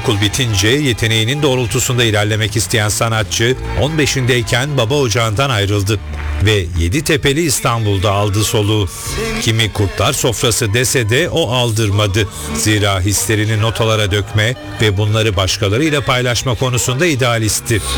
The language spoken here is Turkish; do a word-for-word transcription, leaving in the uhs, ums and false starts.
Okul bitince yeteneğinin doğrultusunda ilerlemek isteyen sanatçı on beşindeyken baba ocağından ayrıldı ve Yeditepe'li İstanbul'da aldı soluğu. Kimi kurtlar sofrası dese de o aldırmadı. Zira hislerini notalara dökme ve bunları başkalarıyla paylaşma konusunda idealistti.